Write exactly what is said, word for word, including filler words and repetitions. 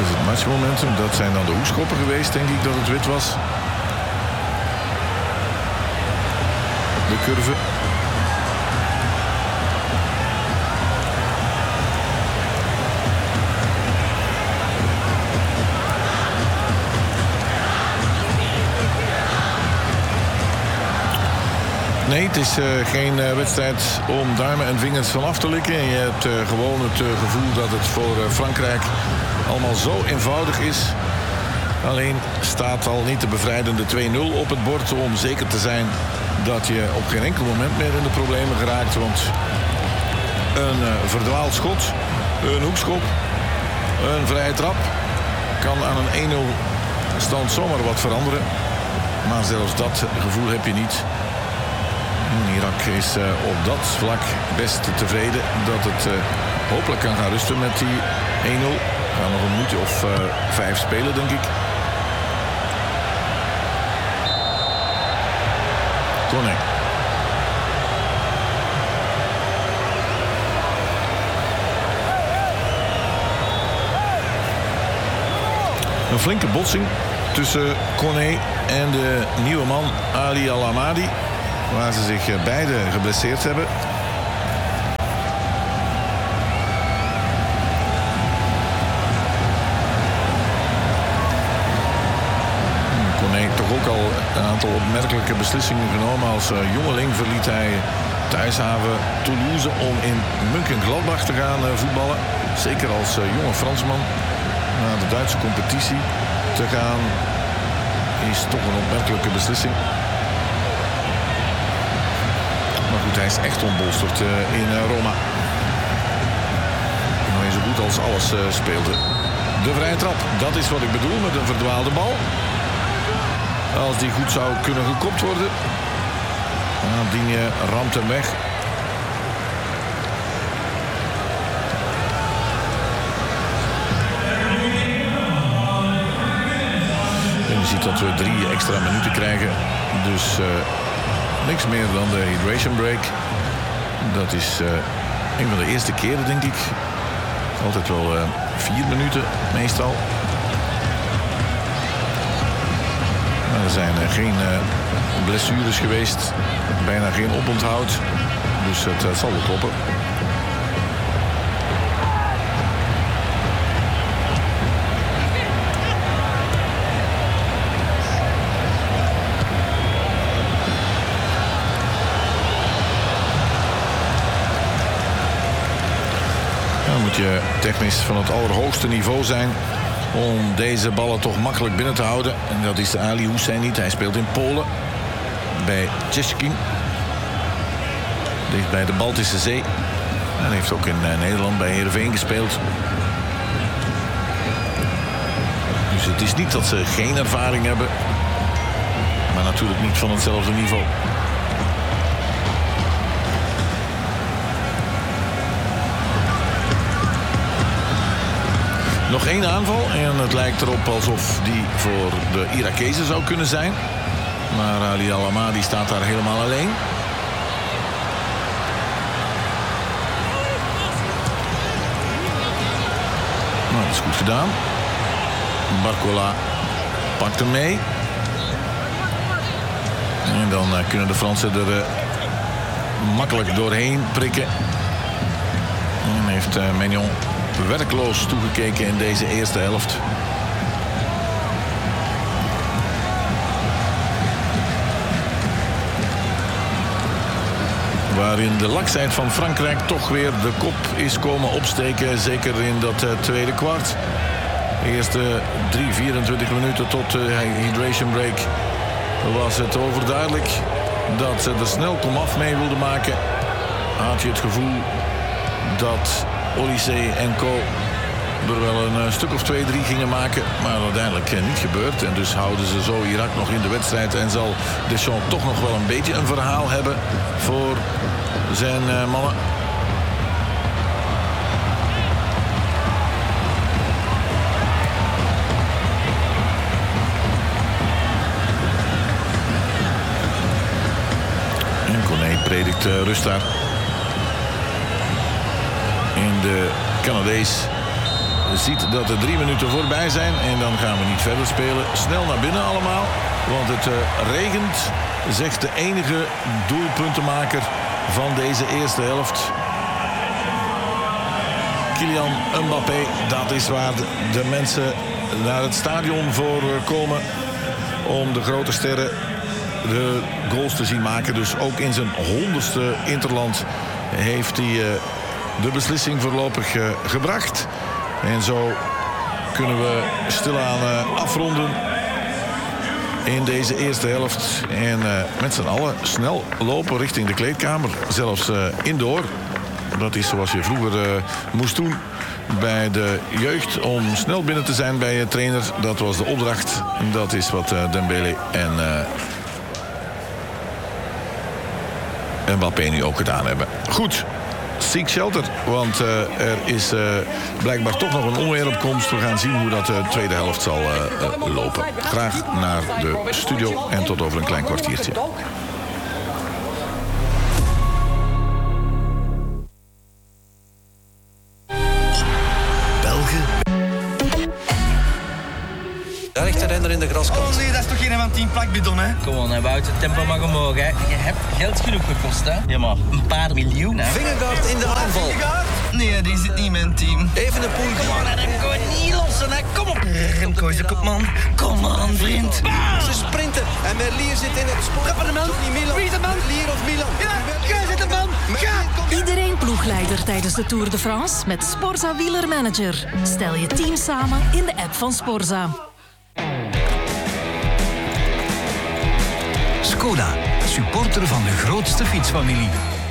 is het matchmomentum. Dat zijn dan de hoekschoppen geweest, denk ik dat het wit was. De curve. Nee, het is uh, geen uh, wedstrijd om duimen en vingers van af te likken. En je hebt uh, gewoon het uh, gevoel dat het voor uh, Frankrijk allemaal zo eenvoudig is. Alleen staat al niet de bevrijdende twee nul op het bord om zeker te zijn dat je op geen enkel moment meer in de problemen geraakt. Want een uh, verdwaald schot, een hoekschop, een vrije trap kan aan een één nul stand zomaar wat veranderen. Maar zelfs dat gevoel heb je niet. Irak is uh, op dat vlak best tevreden dat het uh, hopelijk kan gaan rusten met die één nul. We gaan nog een minuutje of uh, vijf spelen, denk ik. Koné. Een flinke botsing tussen Koné en de nieuwe man Ali Al-Amadi, waar ze zich beide geblesseerd hebben. Koné toch ook al een aantal opmerkelijke beslissingen genomen. Als uh, jongeling verliet hij thuishaven Toulouse om in Mönchengladbach te gaan uh, voetballen. Zeker als uh, jonge Fransman naar de Duitse competitie te gaan is toch een opmerkelijke beslissing. Maar goed, hij is echt ontbolsterd uh, in uh, Roma. Hij is zo goed als alles uh, speelde. De vrije trap, dat is wat ik bedoel met een verdwaalde bal. Als die goed zou kunnen gekopt worden. Nou, Digne ramt hem weg. En je ziet dat we drie extra minuten krijgen. Dus uh, niks meer dan de hydration break. Dat is uh, een van de eerste keren, denk ik. Altijd wel uh, vier minuten, meestal. Er zijn uh, geen uh, blessures geweest. Bijna geen oponthoud. Dus het uh, zal wel kloppen. Dan moet je technisch van het allerhoogste niveau zijn om deze ballen toch makkelijk binnen te houden. En dat is de Ali Hussein niet. Hij speelt in Polen bij Czeschin. Dicht bij de Baltische Zee. En heeft ook in uh, Nederland bij Heerenveen gespeeld. Dus het is niet dat ze geen ervaring hebben. Maar natuurlijk niet van hetzelfde niveau. Nog één aanval en het lijkt erop alsof die voor de Irakezen zou kunnen zijn. Maar Ali Al-Amadi staat daar helemaal alleen. Nou, dat is goed gedaan. Barcola pakt hem mee. En dan uh, kunnen de Fransen er uh, makkelijk doorheen prikken. En heeft uh, Maignan werkloos toegekeken in deze eerste helft. Waarin de laksheid van Frankrijk toch weer de kop is komen opsteken. Zeker in dat uh, tweede kwart. De eerste drie, vierentwintig minuten tot de hydration break was het overduidelijk dat ze er snel komaf mee wilden maken. Had je het gevoel dat Olysée en co er wel een uh, stuk of twee, drie gingen maken. Maar uiteindelijk uh, niet gebeurd. En dus houden ze zo Irak nog in de wedstrijd. En zal Deschamps toch nog wel een beetje een verhaal hebben voor zijn uh, mannen. En Koné predikt uh, rust daar. In de Canadees ziet dat er drie minuten voorbij zijn. En dan gaan we niet verder spelen. Snel naar binnen allemaal. Want het uh, regent, zegt de enige doelpuntenmaker van deze eerste helft. Kylian Mbappé, dat is waar de, de mensen naar het stadion voor komen. Om de grote sterren de goals te zien maken. Dus ook in zijn honderdste interland heeft hij uh, de beslissing voorlopig uh, gebracht. En zo kunnen we stilaan uh, afronden in deze eerste helft. En uh, met z'n allen snel lopen richting de kleedkamer. Zelfs uh, indoor. Dat is zoals je vroeger uh, moest doen bij de jeugd. Om snel binnen te zijn bij je trainer. Dat was de opdracht. Dat is wat uh, Dembele en uh, Mbappé nu ook gedaan hebben. Goed. Seek shelter, want uh, er is uh, blijkbaar toch nog een onweer op komst. We gaan zien hoe dat de uh, tweede helft zal uh, uh, lopen. Graag naar de studio en tot over een klein kwartiertje. Daar ligt de renner in de graskant. Oh nee, dat is toch geen van tien plakbidon, hè? Kom on, hè, Wout, het tempo mag omhoog, hè. Je hebt geld genoeg gekost, hè. Ja, maar een paar miljoen, hè. Vingegaard in de aanval. Nee, die zit niet in mijn team. Even een poel. Kom on, hè, dat kan niet lossen, hè. Kom op. Remco is de kopman. Kom aan, vriend. Ze sprinten en Merlier zit in het spoor. Kapper de man. Johnny Milan. Wie is de man? Merlier of Milan? Ja, jij zit de man. Ga. Iedereen ploegleider tijdens de Tour de France met Sporza Wielermanager. Stel je team samen in de app van Sporza. Skoda, supporter van de grootste fietsfamilie.